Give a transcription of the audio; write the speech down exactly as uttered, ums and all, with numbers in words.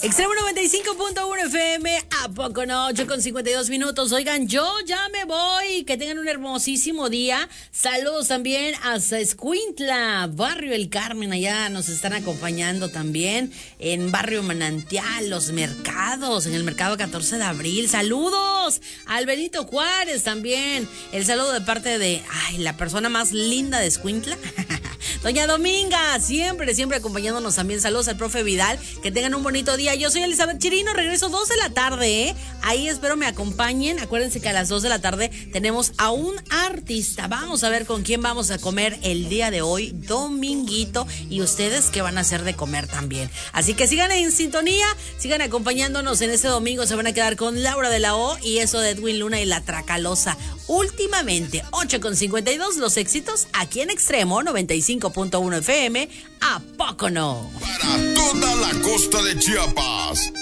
Extremo noventa y cinco punto uno F M, ¿a poco no? ocho con cincuenta y dos minutos. Oigan, yo ya me voy. Que tengan un hermosísimo día. Saludos también hasta Escuintla, Barrio El Carmen. Allá nos están acompañando también. En Barrio Manantial, Los Mercados, en el Mercado catorce de abril. Saludos al Benito Juárez también. El saludo de parte de ay, la persona más linda de Escuintla. Doña Dominga, siempre, siempre acompañándonos también. Saludos al profe Vidal. Que tengan un bonito día. Yo soy Elizabeth Chirino, regreso dos de la tarde, ¿eh? Ahí espero me acompañen. Acuérdense que a las dos de la tarde tenemos a un artista. Vamos a ver con quién vamos a comer el día de hoy, dominguito. Y ustedes qué van a hacer de comer también. Así que sigan en sintonía, sigan acompañándonos en este domingo. Se van a quedar con Laura de la O y eso de Edwin Luna y La Tracalosa. Últimamente, ocho con cincuenta y dos, los éxitos aquí en Extremo noventa y cinco punto uno F M. ¿A poco no? Para toda la costa de Chiapas,